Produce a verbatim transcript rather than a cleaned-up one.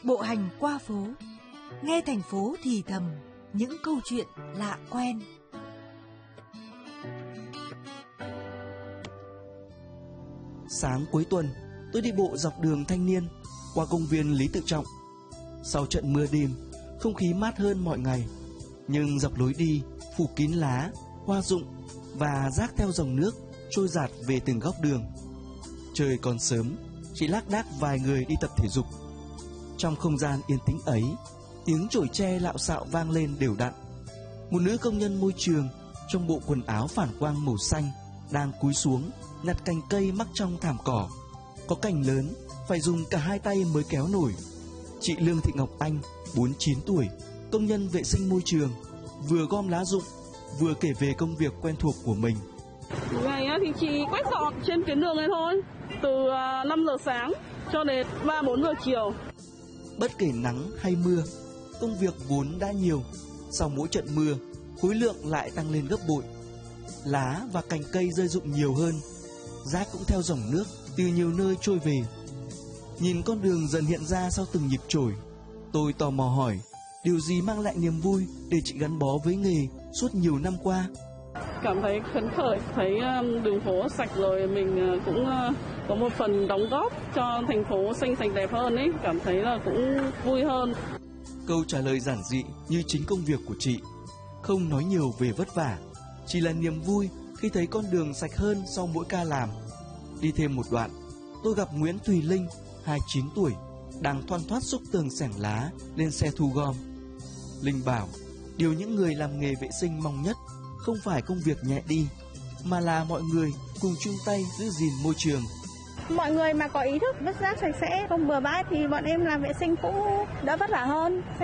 bộ hành qua phố, nghe thành phố thì thầm những câu chuyện lạ quen. Sáng cuối tuần, tôi đi bộ dọc đường Thanh Niên qua công viên Lý Tự Trọng. Sau trận mưa đêm, không khí mát hơn mọi ngày, nhưng dọc lối đi phủ kín lá, hoa rụng và rác theo dòng nước trôi dạt về từng góc đường. Trời còn sớm, chỉ lác đác vài người đi tập thể dục. Trong không gian yên tĩnh ấy, tiếng chổi tre lạo xạo vang lên đều đặn. Một nữ công nhân môi trường trong bộ quần áo phản quang màu xanh đang cúi xuống nhặt cành cây mắc trong thảm cỏ. Có cành lớn phải dùng cả hai tay mới kéo nổi. Chị Lương Thị Ngọc Anh, bốn mươi chín tuổi, công nhân vệ sinh môi trường, vừa gom lá rụng vừa kể về công việc quen thuộc của mình. Ngày thì chị quét dọn trên tuyến đường này thôi, từ năm giờ sáng cho đến ba bốn giờ chiều. Bất kể nắng hay mưa, công việc vốn đã nhiều, sau mỗi trận mưa, khối lượng lại tăng lên gấp bội. Lá và cành cây rơi rụng nhiều hơn, rác cũng theo dòng nước từ nhiều nơi trôi về. Nhìn con đường dần hiện ra sau từng nhịp chổi, tôi tò mò hỏi điều gì mang lại niềm vui để chị gắn bó với nghề suốt nhiều năm qua. Cảm thấy phấn khởi, thấy đường phố sạch rồi mình cũng có một phần đóng góp cho thành phố xanh sạch đẹp hơn ấy, cảm thấy là cũng vui hơn. Câu trả lời giản dị như chính công việc của chị, không nói nhiều về vất vả, chỉ là niềm vui khi thấy con đường sạch hơn sau mỗi ca làm. Đi thêm một đoạn, tôi gặp Nguyễn Thùy Linh, hai mươi chín tuổi, đang thoăn thoắt xúc tường xẻng lá lên xe thu gom. Linh bảo, điều những người làm nghề vệ sinh mong nhất không phải công việc nhẹ đi, mà là mọi người cùng chung tay giữ gìn môi trường. Mọi người mà có ý thức vứt rác sạch sẽ, không bừa bãi thì bọn em làm vệ sinh cũng đỡ vất vả hơn.